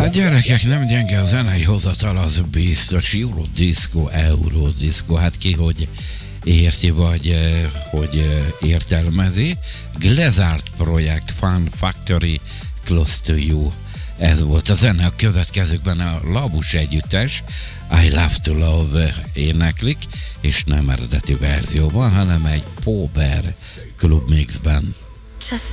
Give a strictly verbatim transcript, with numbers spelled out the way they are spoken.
Gyerekek, nem gyenge a zenei hozatal, az biztos. Eurodisco, Eurodisco, hát ki hogy érti, vagy hogy értelmezi. Glazart projekt, Fun Factory, Close to You. Ez volt a zene. A következőkben a Labus együttes, I Love to Love éneklik, és nem eredeti verzióban, hanem egy Power Club Mixben. Just